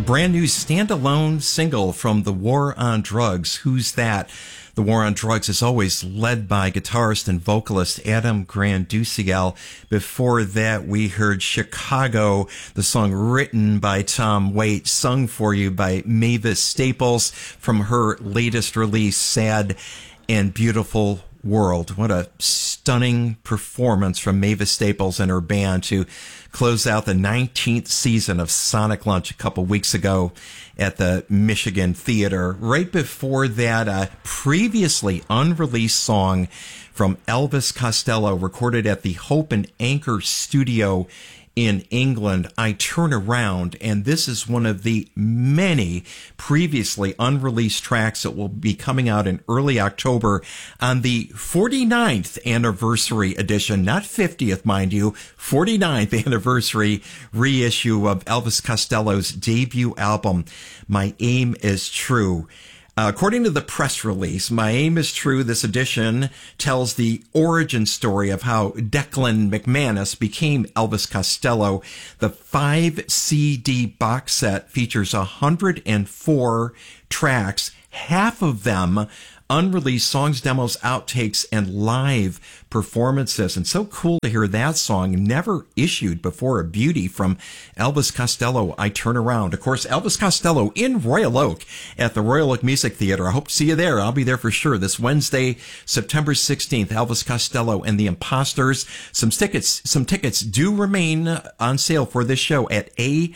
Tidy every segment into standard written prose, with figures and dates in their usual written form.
brand new standalone single from The War on Drugs. Who's That? The War on Drugs is always led by guitarist and vocalist Adam Granduciel. Before that, we heard Chicago, the song written by Tom Waits, sung for you by Mavis Staples from her latest release, Sad and Beautiful World. What a stunning performance from Mavis Staples and her band to close out the 19th season of Sonic Lunch a couple weeks ago at the Michigan Theater. Right before that, a previously unreleased song from Elvis Costello, recorded at the Hope and Anchor Studio in England, I Turn Around, and this is one of the many previously unreleased tracks that will be coming out in early October on the 49th anniversary edition, not 50th, mind you, 49th anniversary reissue of Elvis Costello's debut album, My Aim Is True. According to the press release, My Aim Is True, this edition tells the origin story of how Declan McManus became Elvis Costello. The 5-CD box set features 104 tracks, half of them unreleased songs, demos, outtakes, and live performances. And so cool to hear that song, never issued before, a beauty from Elvis Costello, I Turn Around. Of course, Elvis Costello in Royal Oak at the Royal Oak Music Theater. I hope to see you there. I'll be there for sure this Wednesday, September 16th. Elvis Costello and the Imposters. Some tickets do remain on sale for this show at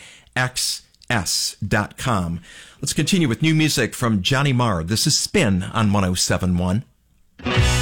AXS.com. Let's continue with new music from Johnny Marr. This is Spin on 107.1.